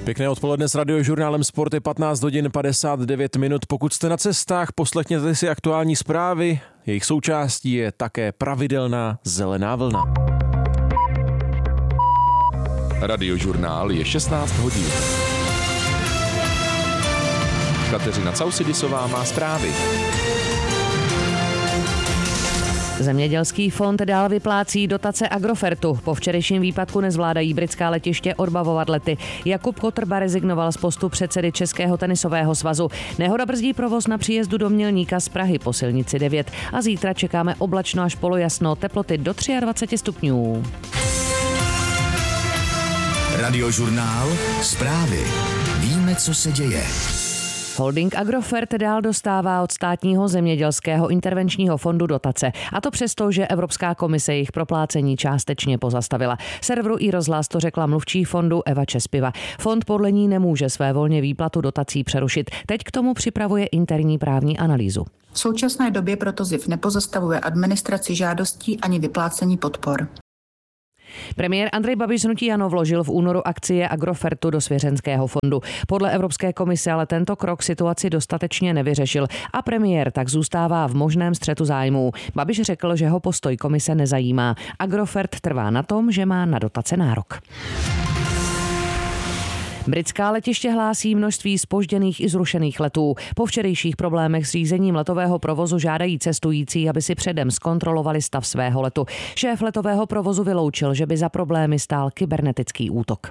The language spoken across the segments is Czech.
Pěkné odpoledne s Radiožurnálem Sport je 15 hodin 59 minut. Pokud jste na cestách, poslechněte si aktuální zprávy. Jejich součástí je také pravidelná zelená vlna. Radiožurnál je 16 hodin. Kateřina Causidisová má zprávy. Zemědělský fond dál vyplácí dotace Agrofertu. Po včerejším výpadku nezvládají britská letiště odbavovat lety. Jakub Kotrba rezignoval z postu předsedy Českého tenisového svazu. Nehoda brzdí provoz na příjezdu do Mělníka z Prahy po silnici 9. A zítra čekáme oblačno až polojasno, teploty do 23 stupňů. Radiožurnál, zprávy. Víme, co se děje. Holding Agrofert dál dostává od státního zemědělského intervenčního fondu dotace. A to přesto, že Evropská komise jejich proplácení částečně pozastavila. Serveru iRozhlas to řekla mluvčí fondu Eva Čespiva. Fond podle ní nemůže svévolně výplatu dotací přerušit. Teď k tomu připravuje interní právní analýzu. V současné době proto ZIF nepozastavuje administraci žádostí ani vyplácení podpor. Premiér Andrej Babiš z hnutí ANO vložil v únoru akcie Agrofertu do svěřenského fondu. Podle Evropské komise ale tento krok situaci dostatečně nevyřešil a premiér tak zůstává v možném střetu zájmů. Babiš řekl, že ho postoj komise nezajímá. Agrofert trvá na tom, že má na dotace nárok. Britská letiště hlásí množství zpožděných i zrušených letů. Po včerejších problémech s řízením letového provozu žádají cestující, aby si předem zkontrolovali stav svého letu. Šéf letového provozu vyloučil, že by za problémy stál kybernetický útok.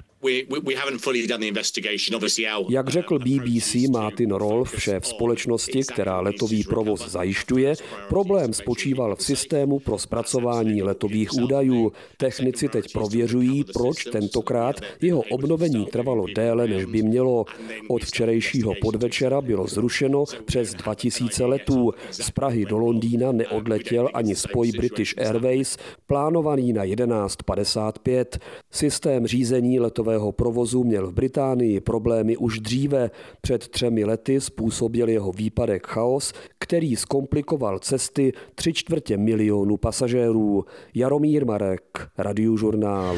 Jak řekl BBC Martin Rolf, šéf společnosti, která letový provoz zajišťuje, problém spočíval v systému pro zpracování letových údajů. Technici teď prověřují, proč tentokrát jeho obnovení trvalo déle, než by mělo. Od včerejšího podvečera bylo zrušeno přes 2000 letů. Z Prahy do Londýna neodletěl ani spoj British Airways, plánovaný na 11:55. Systém řízení letového provozu měl v Británii problémy už dříve. Před 3 lety způsobil jeho výpadek chaos, který zkomplikoval cesty 3/4 milionu pasažérů. Jaromír Marek, Radiožurnál.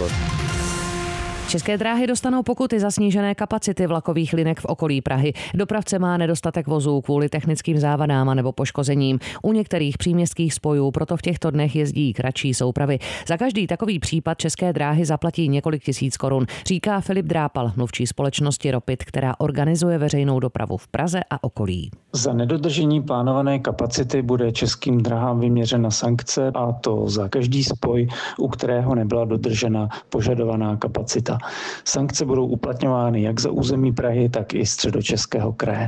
České dráhy dostanou pokuty za snížené kapacity vlakových linek v okolí Prahy. Dopravce má nedostatek vozů kvůli technickým závadám nebo poškozením. U některých příměstských spojů proto v těchto dnech jezdí kratší soupravy. Za každý takový případ České dráhy zaplatí několik tisíc korun, říká Filip Drápal, mluvčí společnosti Ropit, která organizuje veřejnou dopravu v Praze a okolí. Za nedodržení plánované kapacity bude Českým dráhám vyměřena sankce, a to za každý spoj, u kterého nebyla dodržena požadovaná kapacita. Sankce budou uplatňovány jak za území Prahy, tak i Středočeského kraje.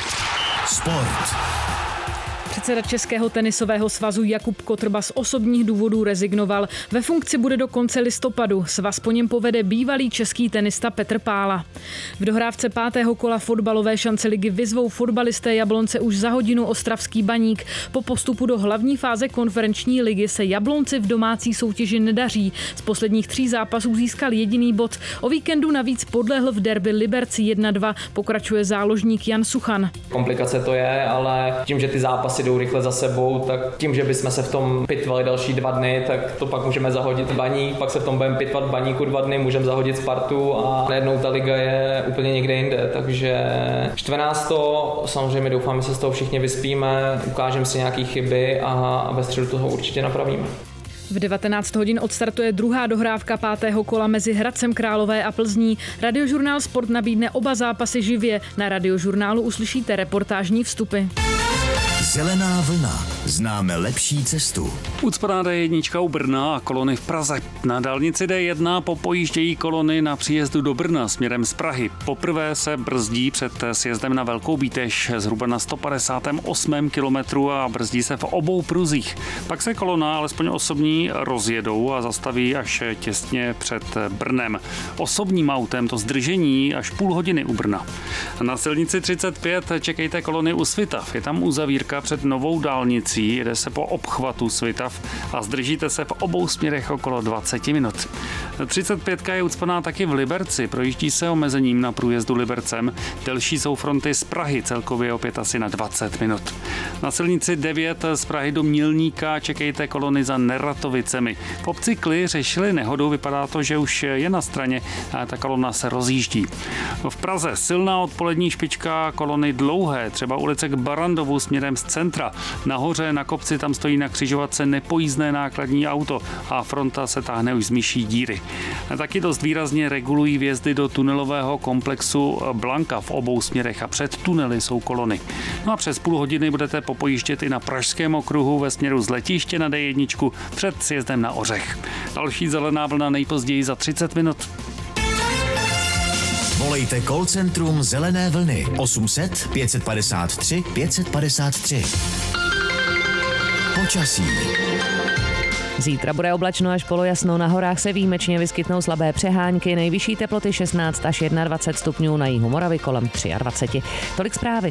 Sport. Předseda Českého tenisového svazu Jakub Kotrba z osobních důvodů rezignoval. Ve funkci bude do konce listopadu. Svaz po něm povede bývalý český tenista Petr Pála. V dohrávce 5. kola fotbalové šance ligy vyzvou fotbalisté Jablonce už za hodinu Ostravský Baník. Po postupu do hlavní fáze konferenční ligy se Jablonci v domácí soutěži nedaří. Z posledních 3 zápasů získal jediný bod. O víkendu navíc podlehl v derby Liberci 1-2, pokračuje záložník Jan Suchan. Komplikace to je, ale tím, že ty zápasy jdou rychle za sebou, tak tím, že bychom se v tom pitvali další 2 dny, tak to pak můžeme zahodit Baník, pak se v tom budeme pitvat v Baníku 2 dny, můžeme zahodit Spartu a najednou ta liga je úplně někde jinde, takže 14. samozřejmě doufám, že se z toho všichni vyspíme, ukážeme si nějaké chyby a ve středu toho určitě napravíme. V 19 hodin odstartuje druhá dohrávka 5. kola mezi Hradcem Králové a Plzní. Radiožurnál Sport nabídne oba zápasy živě. Na Radiožurnálu uslyšíte reportážní vstupy. Zelená vlna. Známe lepší cestu. Ucpaná D1 u Brna a kolony v Praze. Na dálnici D1 popojíždějí kolony na příjezdu do Brna směrem z Prahy. Poprvé se brzdí před sjezdem na Velkou Bíteš zhruba na 158. kilometru a brzdí se v obou pruzích. Pak se kolona, alespoň osobní, rozjedou a zastaví až těsně před Brnem. Osobním autem to zdržení až půl hodiny u Brna. Na silnici 35 čekejte kolony u Svitav. Je tam uzavírka Pětka před novou dálnicí, jede se po obchvatu Svitav a zdržíte se v obou směrech okolo 20 minut. 35 je ucpaná taky v Liberci, projíždí se omezením na průjezdu Libercem. Delší jsou fronty z Prahy, celkově opět asi na 20 minut. Na silnici 9 z Prahy do Mělníka čekejte kolony za Neratovicemi. V obci Kly řešili nehodu, vypadá to, že už je na straně a ta kolona se rozjíždí. V Praze silná odpolední špička, kolony dlouhé, třeba ulice k Barandovu směrem z centra. Nahoře na kopci tam stojí na křižovatce nepojízdné nákladní auto a fronta se táhne už z myší díry. A taky dost výrazně regulují vjezdy do tunelového komplexu Blanka v obou směrech a před tunely jsou kolony. No a přes půl hodiny budete popojíždět i na Pražském okruhu ve směru z letiště na D1 před sjezdem na Ořech. Další zelená vlna nejpozději za 30 minut. Volejte call centrum Zelené vlny 800 553 553. Počasí. Zítra bude oblačno až polojasno, na horách se výjimečně vyskytnou slabé přehánky, nejvyšší teploty 16 až 21 stupňů, na jihu Moravy kolem 23. Tolik zprávy.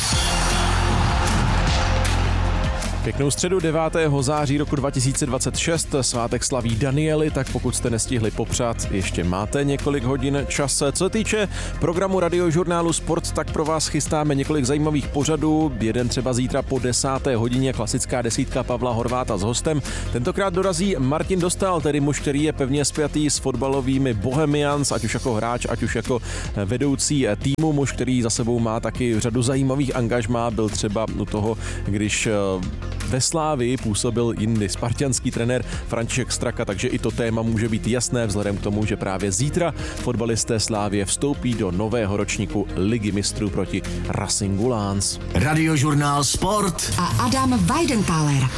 Pěknou středu 9. září roku 2026, svátek slaví Danieli, tak pokud jste nestihli popřát, ještě máte několik hodin čas. Co se týče programu radiožurnálu Sport, tak pro vás chystáme několik zajímavých pořadů. Jeden třeba zítra po 10. hodině, klasická desítka Pavla Horváta s hostem. Tentokrát dorazí Martin Dostál, tedy muž, který je pevně spjatý s fotbalovými Bohemians, ať už jako hráč, ať už jako vedoucí týmu, muž, který za sebou má taky řadu zajímavých angažmá, byl třeba u toho, když ve Slávii působil jindy spartanský trenér František Straka, takže i to téma může být jasné vzhledem k tomu, že právě zítra fotbalisté Slávie vstoupí do nového ročníku Ligy mistrů proti Racingu Lens. Radiožurnál Sport a Adam Weidenthaler.